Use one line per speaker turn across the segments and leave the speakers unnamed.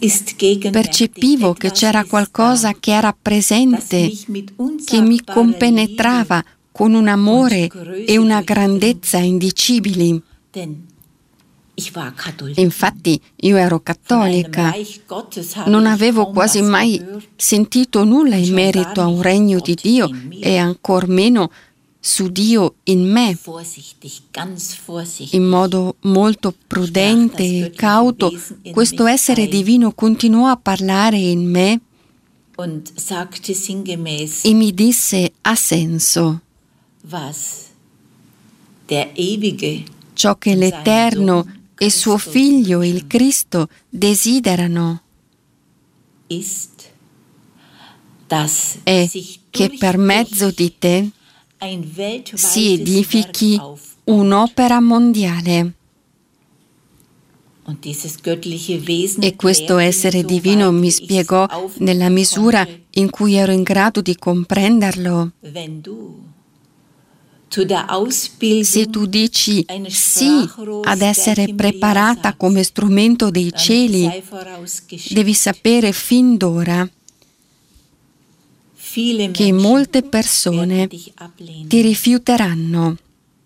Percepivo che c'era qualcosa che era presente, che mi compenetrava con un amore e una grandezza indicibili. Infatti io ero cattolica, non avevo quasi mai sentito nulla in merito a un regno di Dio e ancor meno su Dio in me. In modo molto prudente e cauto, questo essere divino continuò a parlare in me e mi disse a senso: ciò che l'Eterno e suo Figlio, il Cristo, desiderano è che per mezzo di te si edifichi un'opera mondiale. E questo essere divino mi spiegò nella misura in cui ero in grado di comprenderlo. Se tu dici sì ad essere preparata come strumento dei cieli, devi sapere fin d'ora che molte persone ti rifiuteranno.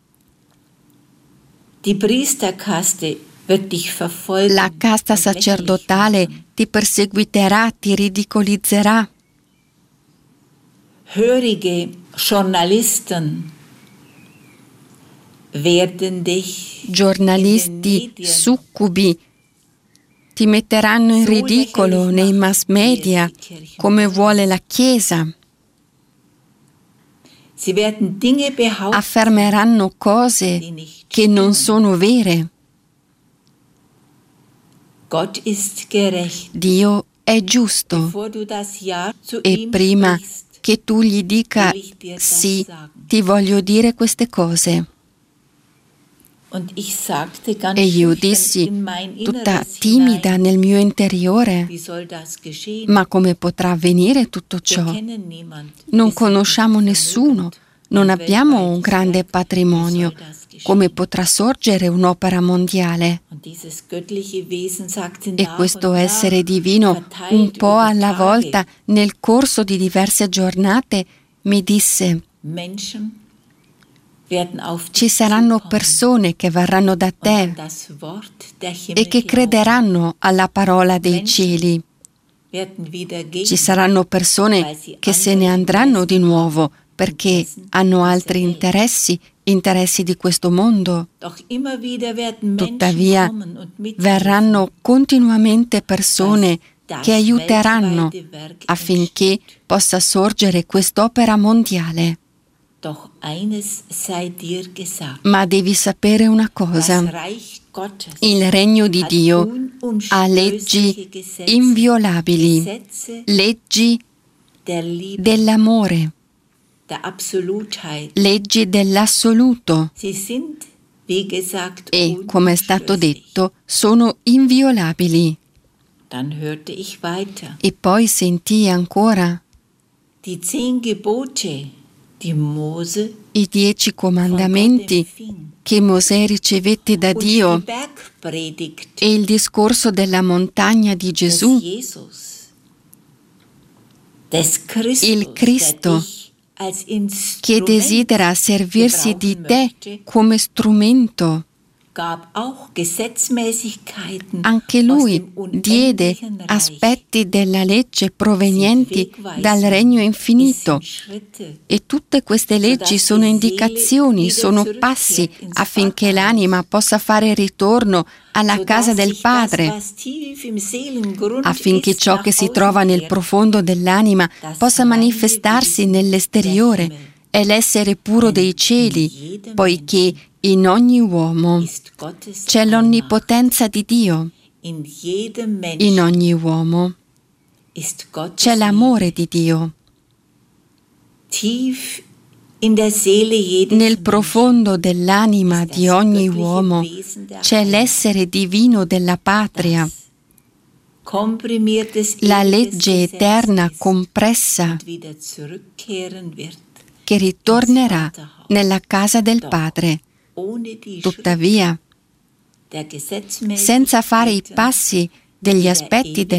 La casta sacerdotale ti perseguiterà, ti ridicolizzerà. Giornalisti succubi ti metteranno in ridicolo nei mass media come vuole la Chiesa. Affermeranno cose che non sono vere. Dio è giusto e prima che tu gli dica sì, ti voglio dire queste cose. E io dissi, tutta timida nel mio interiore, ma come potrà avvenire tutto ciò? Non conosciamo nessuno, non abbiamo un grande patrimonio. Come potrà sorgere un'opera mondiale? E questo essere divino, un po' alla volta, nel corso di diverse giornate, mi disse: ci saranno persone che verranno da te e che crederanno alla parola dei cieli. Ci saranno persone che se ne andranno di nuovo perché hanno altri interessi di questo mondo. Tuttavia, verranno continuamente persone che aiuteranno affinché possa sorgere quest'opera mondiale. Ma devi sapere una cosa: il regno di Dio ha leggi inviolabili, leggi dell'amore, leggi dell'assoluto e, come è stato detto, sono inviolabili. E poi sentii ancora i 10 comandamenti che Mosè ricevette da Dio e il discorso della montagna di Gesù, il Cristo che desidera servirsi di te come strumento. Anche lui diede aspetti della legge provenienti dal regno infinito e tutte queste leggi sono indicazioni, sono passi affinché l'anima possa fare ritorno alla casa del Padre, affinché ciò che si trova nel profondo dell'anima possa manifestarsi nell'esteriore. È l'essere puro dei cieli, poiché in ogni uomo c'è l'onnipotenza di Dio. In ogni uomo c'è l'amore di Dio. Nel profondo dell'anima di ogni uomo c'è l'essere divino della patria, la legge eterna compressa che ritornerà nella casa del Padre. Tuttavia, senza fare i passi degli aspetti